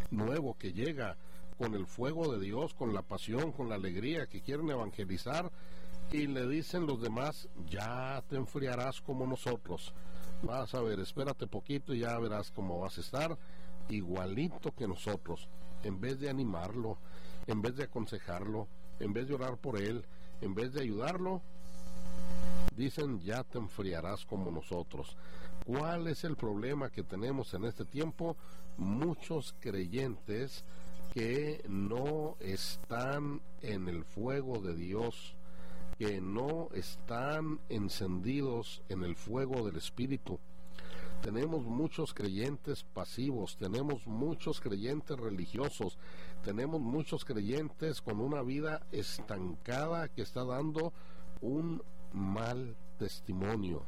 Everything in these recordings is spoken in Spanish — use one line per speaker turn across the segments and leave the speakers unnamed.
nuevo que llega con el fuego de Dios, con la pasión, con la alegría, que quieren evangelizar, y le dicen los demás, ya te enfriarás como nosotros. Vas a ver, espérate poquito y ya verás cómo vas a estar igualito que nosotros. En vez de animarlo, en vez de aconsejarlo, en vez de orar por él, en vez de ayudarlo, dicen, ya te enfriarás como nosotros. ¿Cuál es el problema que tenemos en este tiempo? Muchos creyentes que no están en el fuego de Dios, que no están encendidos en el fuego del Espíritu. Tenemos muchos creyentes pasivos, tenemos muchos creyentes religiosos, tenemos muchos creyentes con una vida estancada que está dando un mal testimonio.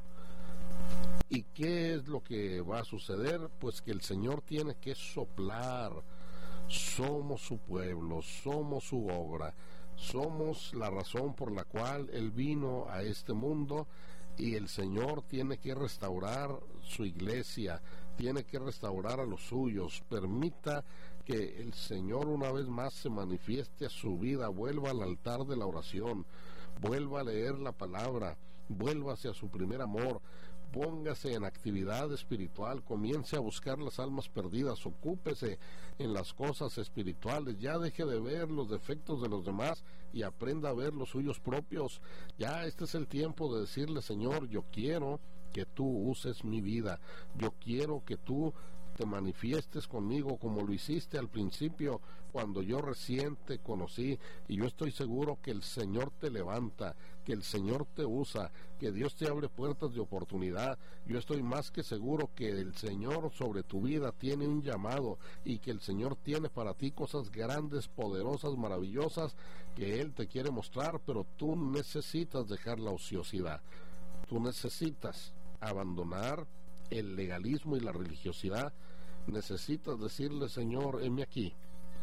¿Y qué es lo que va a suceder? Pues que el Señor tiene que soplar. Somos su pueblo, somos su obra, somos la razón por la cual Él vino a este mundo, y el Señor tiene que restaurar su iglesia, tiene que restaurar a los suyos. Permita que el Señor una vez más se manifieste a su vida, vuelva al altar de la oración, vuelva a leer la palabra, vuelva hacia su primer amor, póngase en actividad espiritual, comience a buscar las almas perdidas, ocúpese en las cosas espirituales, ya deje de ver los defectos de los demás y aprenda a ver los suyos propios. Ya este es el tiempo de decirle, Señor, yo quiero que tú uses mi vida, yo quiero que tú te manifiestes conmigo como lo hiciste al principio cuando yo recién te conocí, y yo estoy seguro que el Señor te levanta, que el Señor te usa, que Dios te abre puertas de oportunidad. Yo estoy más que seguro que el Señor sobre tu vida tiene un llamado, y que el Señor tiene para ti cosas grandes, poderosas, maravillosas que Él te quiere mostrar, pero tú necesitas dejar la ociosidad, tú necesitas abandonar el legalismo y la religiosidad, necesitas decirle, Señor, heme aquí,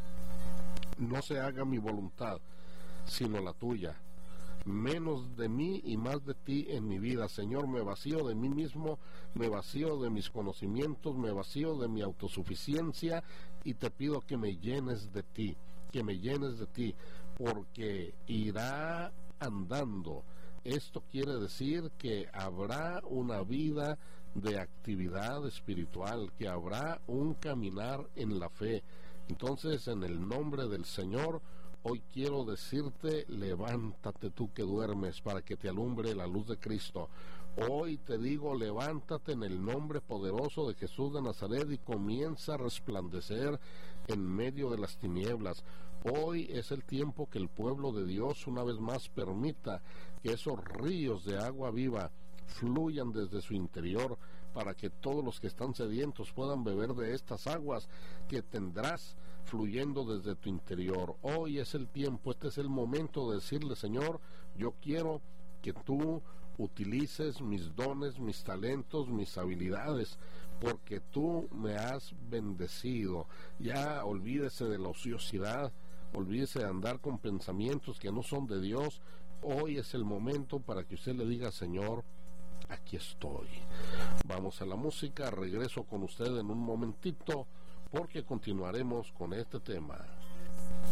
no se haga mi voluntad, sino la tuya, menos de mí y más de ti en mi vida. Señor, me vacío de mí mismo, me vacío de mis conocimientos, me vacío de mi autosuficiencia, y te pido que me llenes de ti, que me llenes de ti, porque irá andando. Esto quiere decir que habrá una vida de actividad espiritual, que habrá un caminar en la fe. Entonces, en el nombre del Señor, hoy quiero decirte, levántate tú que duermes, para que te alumbre la luz de Cristo. Hoy te digo, levántate en el nombre poderoso de Jesús de Nazaret y comienza a resplandecer en medio de las tinieblas. Hoy es el tiempo que el pueblo de Dios una vez más permita que esos ríos de agua viva fluyan desde su interior, para que todos los que están sedientos puedan beber de estas aguas que tendrás fluyendo desde tu interior. Hoy es el tiempo, este es el momento de decirle, Señor, yo quiero que tú utilices mis dones, mis talentos, mis habilidades, porque tú me has bendecido. Ya olvídese de la ociosidad, olvídese de andar con pensamientos que no son de Dios. Hoy es el momento para que usted le diga, Señor, aquí estoy. Vamos a la música, regreso con usted en un momentito, porque continuaremos con este tema.